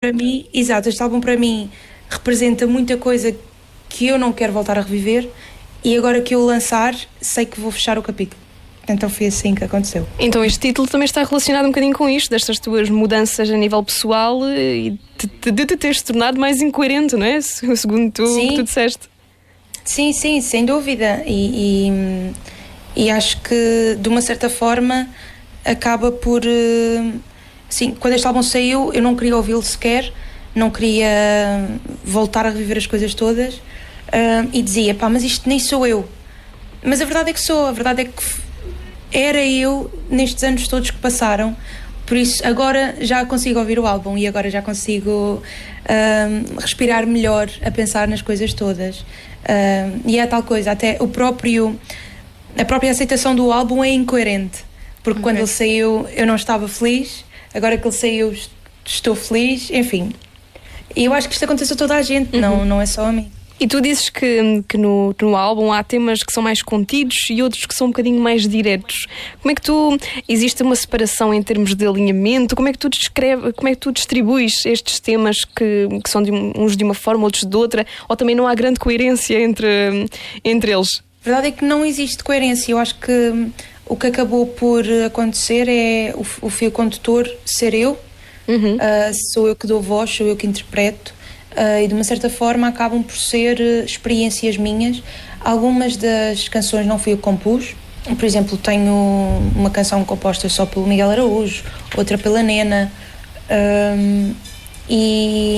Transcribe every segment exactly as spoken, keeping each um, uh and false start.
para mim, exato, este álbum para mim representa muita coisa que eu não quero voltar a reviver e agora que eu o lançar, sei que vou fechar o capítulo. Então foi assim que aconteceu. Então este título também está relacionado um bocadinho com isto, destas tuas mudanças a nível pessoal e de, de te teres tornado mais incoerente, não é? Segundo tu, sim. que tu disseste. Sim, sim, sem dúvida. E, e, e acho que de uma certa forma acaba por... Sim, quando este álbum saiu eu não queria ouvi-lo sequer, não queria voltar a reviver as coisas todas uh, e dizia, pá, mas isto nem sou eu. Mas a verdade é que sou, a verdade é que era eu nestes anos todos que passaram, por isso agora já consigo ouvir o álbum e agora já consigo uh, respirar melhor a pensar nas coisas todas. Uh, e é tal coisa, até o próprio, a própria aceitação do álbum é incoerente, porque okay. quando ele saiu eu não estava feliz, agora que ele saiu estou feliz, enfim. E eu acho que isto acontece a toda a gente, uhum. não, não é só a mim. E tu dizes que, que no, no álbum há temas que são mais contidos e outros que são um bocadinho mais diretos. Como é que tu... Existe uma separação em termos de alinhamento? Como é que tu descreve, como é que tu distribuis estes temas que, que são de, uns de uma forma, outros de outra? Ou também não há grande coerência entre, entre eles? A verdade é que não existe coerência. Eu acho que o que acabou por acontecer é o, o fio condutor ser eu. Uhum. Uh, sou eu que dou voz, sou eu que interpreto. Uh, e de uma certa forma acabam por ser uh, experiências minhas. Algumas das canções não fui eu que compus. Por exemplo, tenho uma canção composta só pelo Miguel Araújo, outra pela Nena, um, e,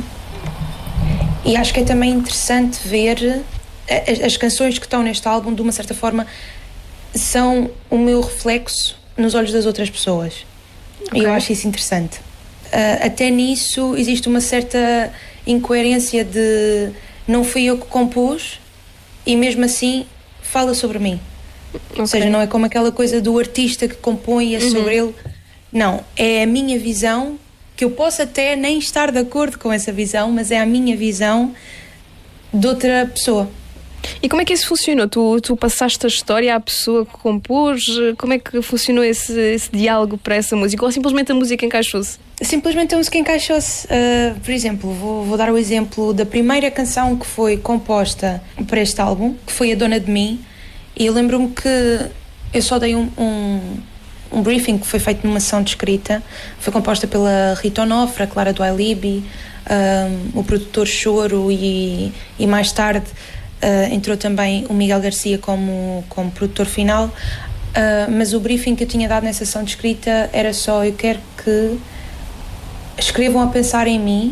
e acho que é também interessante ver as, as canções que estão neste álbum, de uma certa forma são o meu reflexo nos olhos das outras pessoas. Okay. E eu acho isso interessante. Uh, até nisso existe uma certa incoerência de não fui eu que compus e mesmo assim fala sobre mim. Okay. Ou seja, não é como aquela coisa do artista que compõe é sobre uhum. ele. Não, é a minha visão, que eu posso até nem estar de acordo com essa visão, mas é a minha visão de outra pessoa. E como é que isso funcionou? Tu, tu passaste a história à pessoa que compôs? Como é que funcionou esse, esse diálogo para essa música? Ou simplesmente a música encaixou-se? Simplesmente a música encaixou-se. Uh, por exemplo, vou, vou dar o exemplo da primeira canção que foi composta para este álbum, que foi A Dona de Mim. E eu lembro-me que eu só dei um, um, um briefing que foi feito numa sessão de escrita. Foi composta pela Rita Onofre, a Clara do Alibi, um, o produtor Choro e, e mais tarde uh, entrou também o Miguel Garcia como, como produtor final. Uh, mas o briefing que eu tinha dado nessa sessão de escrita era só: eu quero que escrevam a pensar em mim,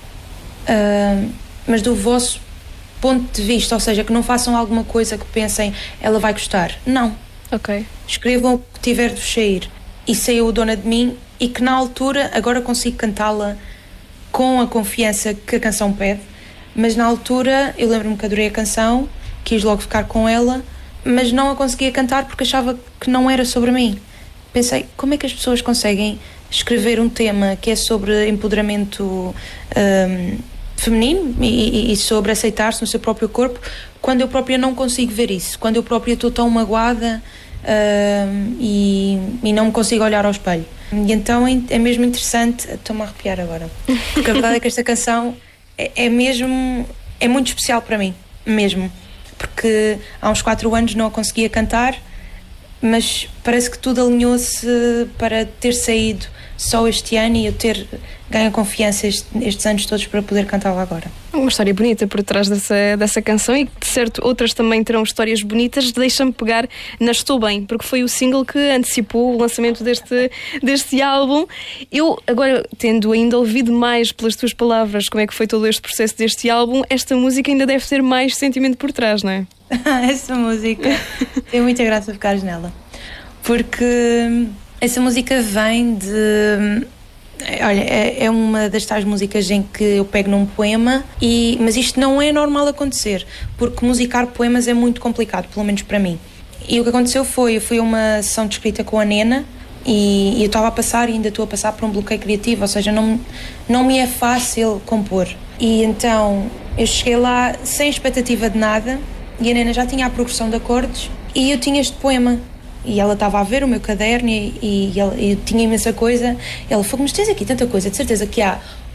uh, mas do vosso ponto de vista, ou seja, que não façam alguma coisa que pensem ela vai gostar. Não. Ok. Escrevam o que tiver de sair. E saiu Dona de Mim, e que na altura agora consigo cantá-la com a confiança que a canção pede, mas na altura eu lembro-me que adorei a canção, quis logo ficar com ela, mas não a conseguia cantar porque achava que não era sobre mim. Pensei, como é que as pessoas conseguem escrever um tema que é sobre empoderamento um, feminino e, e sobre aceitar-se no seu próprio corpo, quando eu própria não consigo ver isso, quando eu própria estou tão magoada um, e, e não me consigo olhar ao espelho. E então é, é mesmo interessante, estou-me a arrepiar agora, porque a verdade é que esta canção é, é mesmo, é muito especial para mim, mesmo, porque há uns quatro anos não a conseguia cantar, mas parece que tudo alinhou-se para ter saído só este ano e eu ter ganho confiança estes, estes anos todos para poder cantá-la agora. Uma história bonita por trás dessa, dessa canção, e de certo outras também terão histórias bonitas. Deixa-me pegar na Estou Bem, porque foi o single que antecipou o lançamento deste, deste álbum. Eu, agora, tendo ainda ouvido mais pelas tuas palavras como é que foi todo este processo deste álbum, esta música ainda deve ter mais sentimento por trás, não é? Essa música tem muita graça ficares nela, porque essa música vem de... Olha, é, é uma das tais músicas em que eu pego num poema, e, mas isto não é normal acontecer, porque musicar poemas é muito complicado, pelo menos para mim. E o que aconteceu foi, eu fui a uma sessão de escrita com a Nena, e, e eu estava a passar, e ainda estou a passar por um bloqueio criativo, ou seja, não, não me é fácil compor. E então eu cheguei lá sem expectativa de nada, e a Nena já tinha a progressão de acordes, e eu tinha este poema. E ela estava a ver o meu caderno e, e, ela, e eu tinha imensa coisa. Ela falou, mas tens aqui tanta coisa, de certeza que há